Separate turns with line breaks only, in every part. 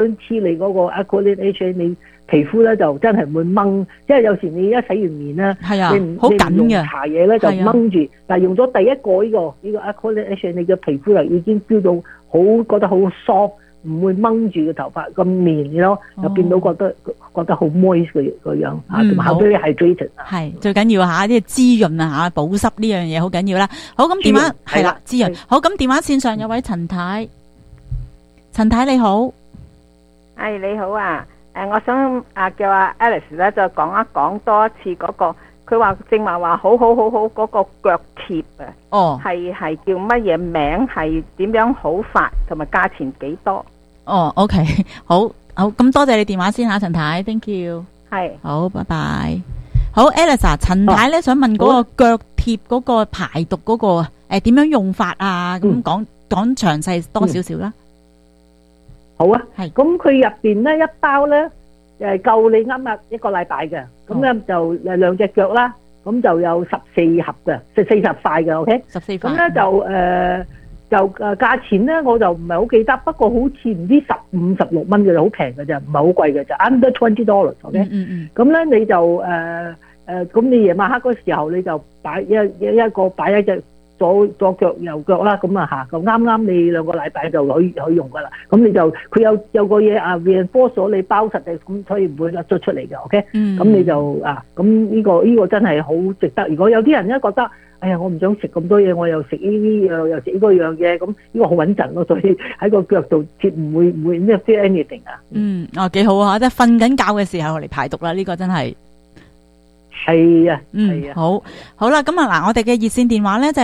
黐你嗰個 acrylic AHA， 你皮膚咧就真係唔會掹，即係有時你一洗完面咧，
係
你
好緊
用
嘅
搽嘢咧就掹住，但係用咗第一個呢個 acrylic AHA， 你嘅皮膚又已經 feel 到覺得好 soft， 唔會掹住個頭髮咁綿咯，又變到覺得好 moist 個樣嚇，同埋好 very hydrated。
係最緊要嚇，啲滋潤啊嚇，保濕呢樣嘢好緊要啦。好，咁電話係啦，滋潤。好，咁電話線上有位陳太，陳太你好，
係你好啊。我想叫阿 Alice 咧就講一講多一次嗰個，佢話正話好嗰個腳貼啊。
哦，
係叫乜嘢名？係點樣好法？同埋價錢幾多？
哦 ，OK， 好，咁多謝你電話先嚇，陳太 ，thank you。係，好，拜拜。好 ，Alice 啊，陳太咧想問嗰個腳貼嗰個排毒嗰個點樣用法啊？咁講詳細多少少啦。
好啊，係，咁佢入邊咧一包咧夠你啱一個禮拜嘅，咁咧就兩隻腳啦，咁就有14盒嘅，40塊嘅 ，OK， 14塊，咁咧就價錢咧我就唔係好記得，不過好似唔知15、16蚊嘅，好平嘅啫，唔係好貴嘅，就 under $20，OK，咁咧你就咁你夜晚黑嗰時候你就擺一隻左腳右腳啦，咁啊嚇，就啱你2個禮拜就可以用噶啦。咁你就佢有個嘢reinforce咗你包實嘅，咁所以唔會甩咗出嚟嘅。OK，咁你就咁呢個真係好值得。如果有啲人咧覺得，哎呀我唔想食咁多嘢，我又食呢啲又食嗰樣嘢，咁呢個好穩陣咯。所以喺個腳度貼唔會 interfere anything 啊。
幾好啊！即係瞓緊覺嘅時候嚟排毒啦，呢個真係。
係啊，
好啦，咁嗱，我哋嘅熱線電話咧就係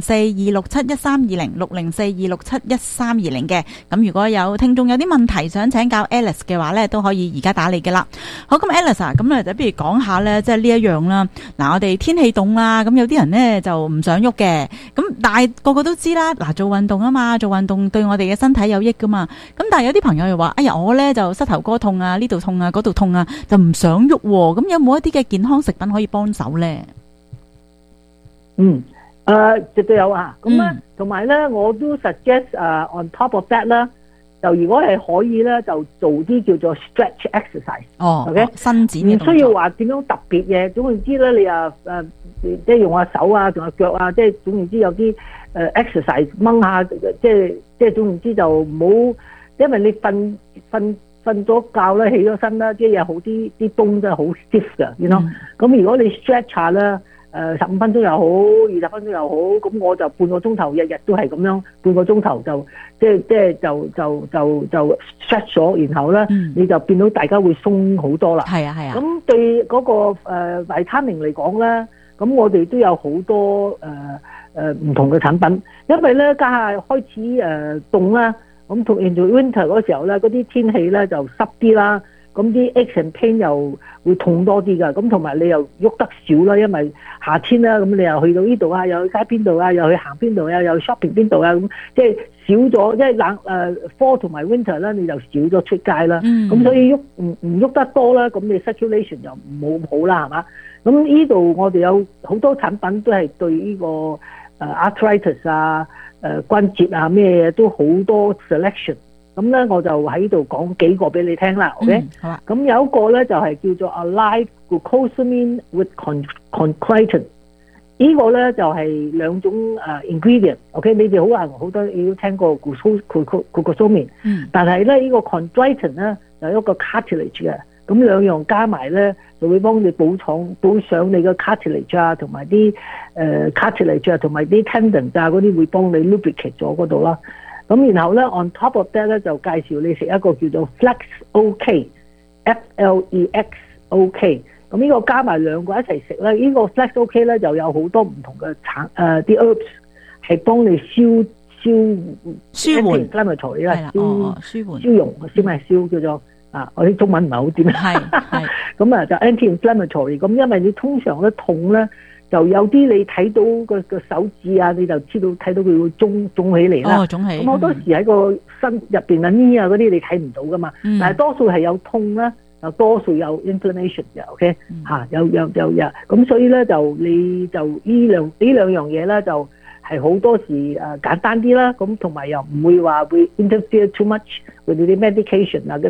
604-267-1320，604-267-1320嘅。咁如果有聽眾有啲問題想請教 Alice 嘅話咧，都可以而家打嚟嘅啦。好，咁 Alice 啊，咁就不如講下咧，即係呢一樣啦。嗱，我哋天氣凍啦，咁有啲人咧就唔想喐嘅，咁但係個個都知啦，嗱，做運動啊嘛，做運動對我哋嘅身體有益噶嘛。咁但係有啲朋友又話，哎呀，我咧就膝頭哥痛啊，呢度痛啊，嗰度痛啊，就唔想喐喎。咁有冇一啲嘅健康食品可以幫手咧？
絕對有啊。咁咧，同埋咧，我都 suggest on top of that 啦，就如果係可以咧，就做啲叫做 stretch exercise。OK， 伸展嘅動作，唔需要話點樣特別嘢。總言之咧，你即係用下手啊，用下腳啊，即係總言之有啲exercise 掹下，即係總言之就唔好，因為你瞓咗覺咧，起咗身啦，即係有好啲崩真係好 stiff 嘅，you know。咁如果你 stretch 下咧，15分鐘又好，20分鐘又好，咁我就半個鐘頭，日日都係咁樣，半個鐘頭就即係就 stretch 咗，然後咧你就變到大家會鬆好多啦。係啊。咁對嗰個維他命嚟講咧，咁我哋都有好多唔同嘅產品，因為咧家下開始凍啦。咁同 into winter 嗰時候咧，嗰啲天氣咧就濕啲啦，咁啲 aches and pain 又會痛多啲噶，咁同埋你又喐得少啦，因為夏天啦，咁你又去到呢度啊，又去街邊度啊，又去行邊度啊，又去 shopping 邊度啊，咁即係少咗，即係fall 同埋 winter 咧，你就少咗出街啦，咁所以唔喐得多啦，咁你 circulation 又唔好啦，係嘛？咁呢度我哋有好多產品都係對呢個arthritis 啊。關節啊咩嘢都好多 selection， 咁咧我就喺度講幾個俾你聽啦 ，OK？ 好啊。咁有一個咧就係叫做 Alive Glucosamine with Chondroitin， 呢個咧就係兩種ingredient，OK？ 你哋好多你都聽過 glucosamine， 但係咧呢個 Chondroitin 咧就一個 cartilage 嘅。咁兩樣加埋咧，就會幫你補上你嘅 cartilage 啊，同埋啲cartilage 啊，同埋啲 tendon 啊嗰啲會幫你 lubricate 咗嗰度啦。咁然後咧 on top of that 咧就介紹你食一個叫做 Flex OK，FLEX OK。咁呢個加埋兩個一齊食咧，呢個 Flex OK 咧就有好多唔同嘅啲 herbs 係幫你舒緩 inflammatory 啦，消融叫做。我啲中文唔係好掂。係咁啊，就 anti-inflammatory。咁因為你通常咧痛咧，就有啲你睇到個手指啊，你就知道睇到佢會腫起嚟啦。腫起。咁好多時喺個身入邊啊、knee 啊嗰啲你睇唔到噶嘛。但係多數係有痛啦，又多數有 inflammation 嘅。OK，有。咁所以咧就你就呢兩樣嘢咧就係好多時簡單啲啦，咁同埋又唔會話會 interfere too much with 啲 medication 啊